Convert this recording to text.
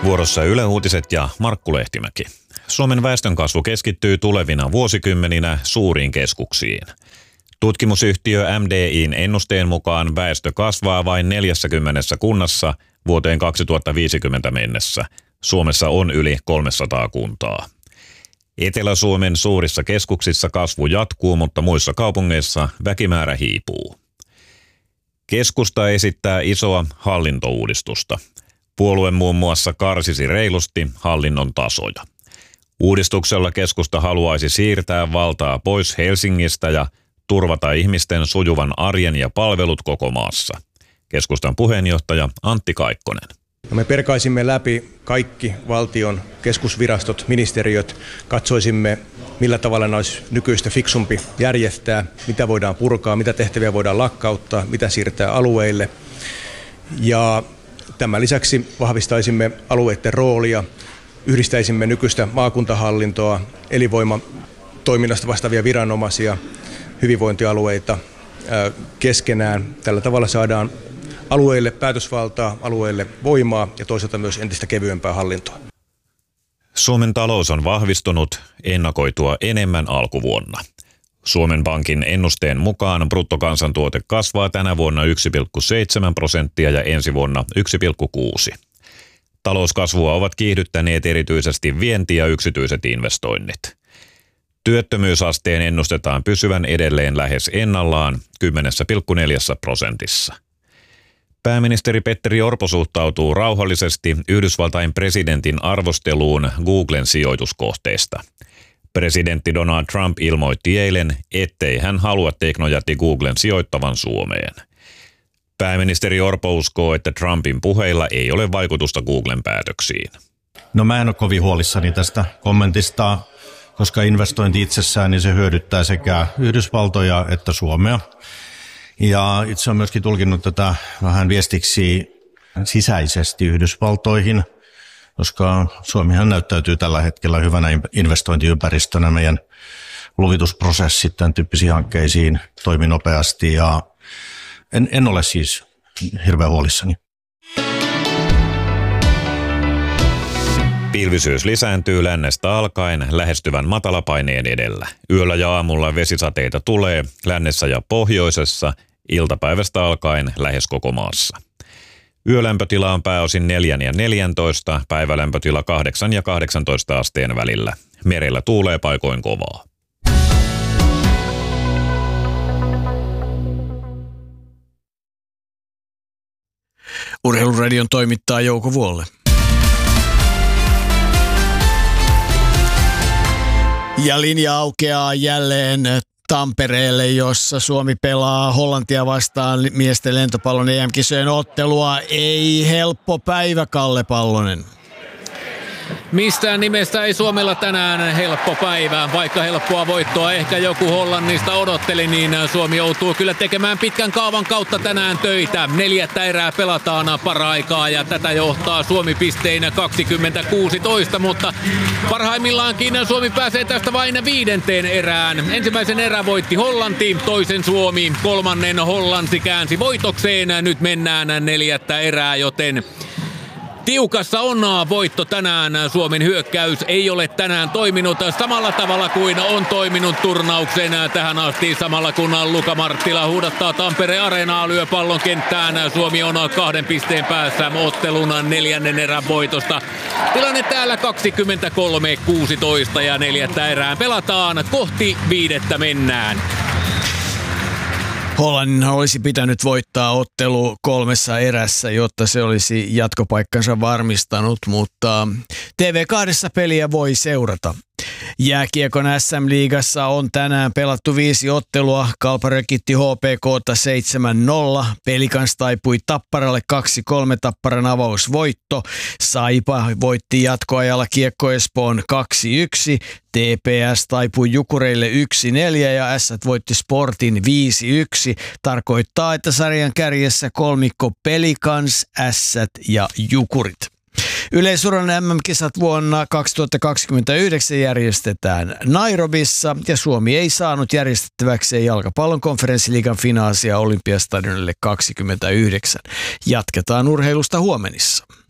Vuorossa Yle Uutiset ja Markku Lehtimäki. Suomen väestönkasvu keskittyy tulevina vuosikymmeninä suuriin keskuksiin. Tutkimusyhtiö MDI:n ennusteen mukaan väestö kasvaa vain 40 kunnassa vuoteen 2050 mennessä. Suomessa on yli 300 kuntaa. Etelä-Suomen suurissa keskuksissa kasvu jatkuu, mutta muissa kaupungeissa väkimäärä hiipuu. Keskusta esittää isoa hallintouudistusta. Puolue muun muassa karsisi reilusti hallinnon tasoja. Uudistuksella keskusta haluaisi siirtää valtaa pois Helsingistä ja turvata ihmisten sujuvan arjen ja palvelut koko maassa. Keskustan puheenjohtaja Antti Kaikkonen. Me perkaisimme läpi kaikki valtion keskusvirastot, ministeriöt, katsoisimme millä tavalla ne olisi nykyistä fiksumpi järjestää, mitä voidaan purkaa, mitä tehtäviä voidaan lakkauttaa, mitä siirtää alueille. Ja tämän lisäksi vahvistaisimme alueiden roolia, yhdistäisimme nykyistä maakuntahallintoa, elinvoimatoiminnasta vastaavia viranomaisia, hyvinvointialueita keskenään. Tällä tavalla saadaan alueille päätösvaltaa, alueille voimaa ja toisaalta myös entistä kevyempää hallintoa. Suomen talous on vahvistunut ennakoitua enemmän alkuvuonna. Suomen Pankin ennusteen mukaan bruttokansantuote kasvaa tänä vuonna 1,7% ja ensi vuonna 1,6%. Talouskasvua ovat kiihdyttäneet erityisesti vienti ja yksityiset investoinnit. Työttömyysasteen ennustetaan pysyvän edelleen lähes ennallaan 10,4%. Pääministeri Petteri Orpo suhtautuu rauhallisesti Yhdysvaltain presidentin arvosteluun Googlen sijoituskohteista. Presidentti Donald Trump ilmoitti eilen, ettei hän halua teknojätti Googlen sijoittavan Suomeen. Pääministeri Orpo uskoo, että Trumpin puheilla ei ole vaikutusta Googlen päätöksiin. No mä en ole kovin huolissani tästä kommentista, koska investointi itsessään niin se hyödyttää sekä Yhdysvaltoja että Suomea. Ja itse olen myöskin tulkinnut tätä vähän viestiksi sisäisesti Yhdysvaltoihin, koska Suomihan näyttäytyy tällä hetkellä hyvänä investointiympäristönä. Meidän luvitusprosessit tämän tyyppisiin hankkeisiin toimi nopeasti ja en ole siis hirveän huolissani. Pilvisyys lisääntyy lännestä alkaen lähestyvän matalapaineen edellä. Yöllä ja aamulla vesisateita tulee lännessä ja pohjoisessa, iltapäivästä alkaen lähes koko maassa. Yölämpötila on pääosin 4 ja 14, päivälämpötila 8 ja 18 asteen välillä. Merellä tuulee paikoin kovaa. Urheiluradion toimittaa Jouko Vuolle. Ja linja aukeaa jälleen Tampereelle, jossa Suomi pelaa Hollantia vastaan miesten lentopallon EM-kisojen ottelua. Ei helppo päivä, Kalle Pallonen. Mistään nimestä ei Suomella tänään helppo päivä. Vaikka helppoa voittoa ehkä joku Hollannista odotteli, niin Suomi joutuu kyllä tekemään pitkän kaavan kautta tänään töitä. 4. erää pelataan paraikaa ja tätä johtaa Suomi pisteinä 20-16, mutta parhaimmillaankin Suomi pääsee tästä vain 5. erään. Ensimmäisen erän voitti Hollanti, toisen Suomi, 3. Hollanti käänsi voitokseen. Nyt mennään 4. erää, joten tiukassa on voitto tänään. Suomen hyökkäys ei ole tänään toiminut samalla tavalla kuin on toiminut turnauksen tähän asti. Samalla kun Luka Marttila huudattaa Tampere Areenaa, lyö pallon kenttään. Suomi on 2 pisteen päässä ottelun 4. erän voitosta. Tilanne täällä 23-16 ja 4. erään pelataan. Kohti 5. mennään. Hollannin olisi pitänyt voittaa ottelu 3 erässä, jotta se olisi jatkopaikkansa varmistanut, mutta TV2 peliä voi seurata. Jääkiekon SM-liigassa on tänään pelattu 5 ottelua. Kalpa rökitti HPK:ta 7-0. Pelikans taipui Tapparalle 2-3 Tapparan avausvoitto. Saipa voitti jatkoajalla Kiekko Espoon 2-1. TPS taipui Jukureille 1-4 ja Ässät voitti Sportin 5-1. Tarkoittaa, että sarjan kärjessä kolmikko Pelikans, Ässät ja Jukurit. Yleisurheilun MM-kisat vuonna 2029 järjestetään Nairobissa ja Suomi ei saanut järjestettäväkseen jalkapallon konferenssiliigan finaalia Olympiastadionille 29. Jatketaan urheilusta huomenissa.